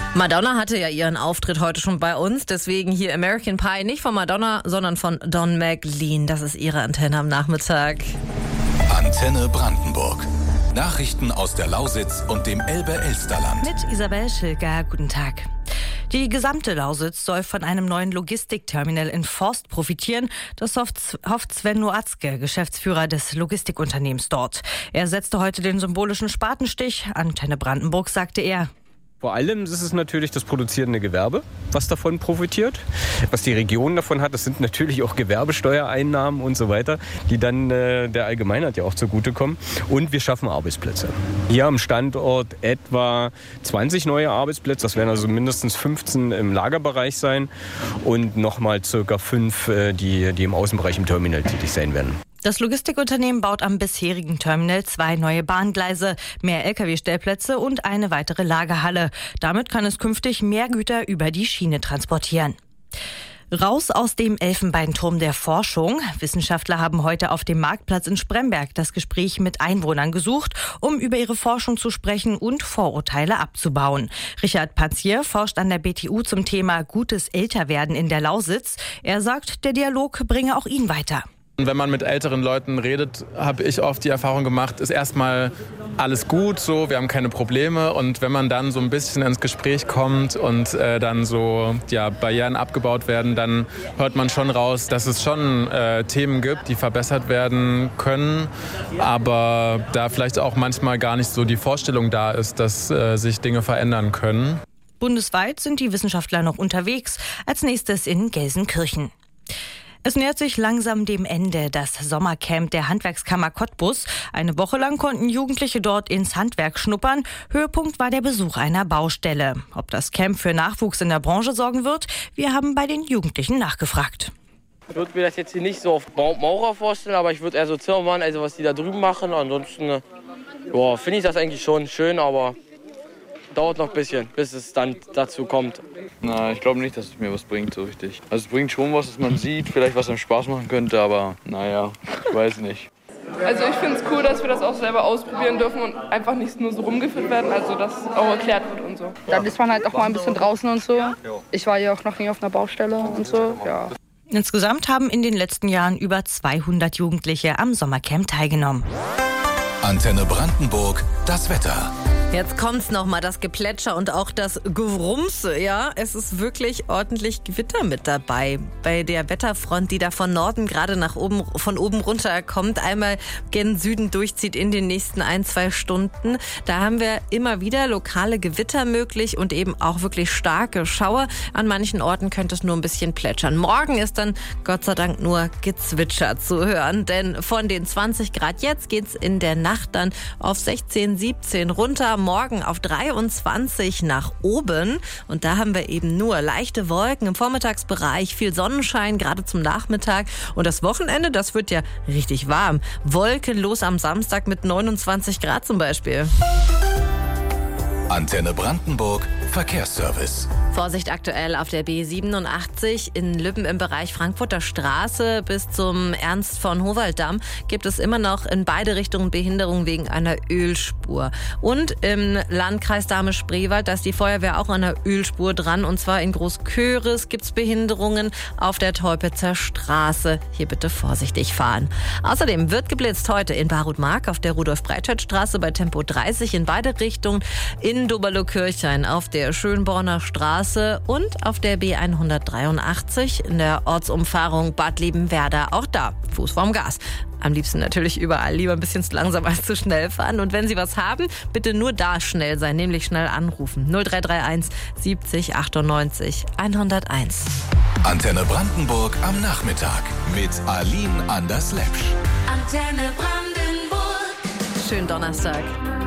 Madonna hatte ja ihren Auftritt heute schon bei uns, deswegen hier American Pie, nicht von Madonna, sondern von Don McLean. Das ist ihre Antenne am Nachmittag. Antenne Brandenburg. Nachrichten aus der Lausitz und dem Elbe-Elsterland. Mit Isabel Schilger, guten Tag. Die gesamte Lausitz soll von einem neuen Logistikterminal in Forst profitieren. Das hofft Sven Noatzke, Geschäftsführer des Logistikunternehmens dort. Er setzte heute den symbolischen Spatenstich. Antenne Brandenburg sagte er: Vor allem ist es natürlich das produzierende Gewerbe, was davon profitiert. Was die Region davon hat, das sind natürlich auch Gewerbesteuereinnahmen und so weiter, die dann der Allgemeinheit ja auch zugutekommen. Und wir schaffen Arbeitsplätze. Hier am Standort etwa 20 neue Arbeitsplätze. Das werden also mindestens 15 im Lagerbereich sein und nochmal circa 5, die im Außenbereich im Terminal tätig sein werden. Das Logistikunternehmen baut am bisherigen Terminal 2 neue Bahngleise, mehr Lkw-Stellplätze und eine weitere Lagerhalle. Damit kann es künftig mehr Güter über die Schiene transportieren. Raus aus dem Elfenbeinturm der Forschung. Wissenschaftler haben heute auf dem Marktplatz in Spremberg das Gespräch mit Einwohnern gesucht, um über ihre Forschung zu sprechen und Vorurteile abzubauen. Richard Patzier forscht an der BTU zum Thema gutes Älterwerden in der Lausitz. Er sagt, der Dialog bringe auch ihn weiter. Wenn man mit älteren Leuten redet, habe ich oft die Erfahrung gemacht, ist erstmal alles gut, so, wir haben keine Probleme. Und wenn man dann so ein bisschen ins Gespräch kommt und dann so Barrieren abgebaut werden, dann hört man schon raus, dass es schon Themen gibt, die verbessert werden können, aber da vielleicht auch manchmal gar nicht so die Vorstellung da ist, dass sich Dinge verändern können. Bundesweit sind die Wissenschaftler noch unterwegs, als nächstes in Gelsenkirchen. Es nähert sich langsam dem Ende, das Sommercamp der Handwerkskammer Cottbus. Eine Woche lang konnten Jugendliche dort ins Handwerk schnuppern. Höhepunkt war der Besuch einer Baustelle. Ob das Camp für Nachwuchs in der Branche sorgen wird, wir haben bei den Jugendlichen nachgefragt. Ich würde mir das jetzt hier nicht so auf Maurer vorstellen, aber ich würde eher so Zimmermann, also was die da drüben machen. Ansonsten finde ich das eigentlich schon schön, aber dauert noch ein bisschen, bis es dann dazu kommt. Na, ich glaube nicht, dass es mir was bringt so richtig. Also es bringt schon was, dass man sieht, vielleicht was einem Spaß machen könnte, aber naja, ich weiß nicht. Also ich finde es cool, dass wir das auch selber ausprobieren dürfen und einfach nicht nur so rumgeführt werden, also dass auch erklärt wird und so. Dann ist man halt auch mal ein bisschen draußen und so. Ich war ja auch noch nie auf einer Baustelle und so, ja. Insgesamt haben in den letzten Jahren über 200 Jugendliche am Sommercamp teilgenommen. Antenne Brandenburg, das Wetter. Jetzt kommt's nochmal, das Geplätscher und auch das Gerumse, ja. Es ist wirklich ordentlich Gewitter mit dabei. Bei der Wetterfront, die da von Norden gerade von oben runter kommt, einmal gen Süden durchzieht in den nächsten 1-2 Stunden. Da haben wir immer wieder lokale Gewitter möglich und eben auch wirklich starke Schauer. An manchen Orten könnte es nur ein bisschen plätschern. Morgen ist dann Gott sei Dank nur Gezwitscher zu hören, denn von den 20 Grad jetzt geht's in der Nacht dann auf 16, 17 runter. Morgen auf 23 nach oben und da haben wir eben nur leichte Wolken im Vormittagsbereich, viel Sonnenschein, gerade zum Nachmittag und das Wochenende, das wird ja richtig warm. Wolkenlos am Samstag mit 29 Grad zum Beispiel. Antenne Brandenburg, Verkehrsservice. Vorsicht aktuell auf der B87 in Lübben im Bereich Frankfurter Straße bis zum Ernst-von-Howald-Damm gibt es immer noch in beide Richtungen Behinderung wegen einer Ölspur. Und im Landkreis Dahme-Spreewald, da ist die Feuerwehr auch an einer Ölspur dran und zwar in Großköris gibt es Behinderungen auf der Teupitzer Straße. Hier bitte vorsichtig fahren. Außerdem wird geblitzt heute in Barutmark auf der Rudolf-Breitscheid-Straße bei Tempo 30 in beide Richtungen, in Doberlo-Kirchhain auf der Schönborner Straße und auf der B183 in der Ortsumfahrung Bad Liebenwerda. Auch da, Fuß vorm Gas. Am liebsten natürlich überall, lieber ein bisschen zu langsam als zu schnell fahren. Und wenn Sie was haben, bitte nur da schnell sein, nämlich schnell anrufen. 0331 70 98 101. Antenne Brandenburg am Nachmittag mit Aline Anders-Lepsch. Antenne Brandenburg. Schönen Donnerstag.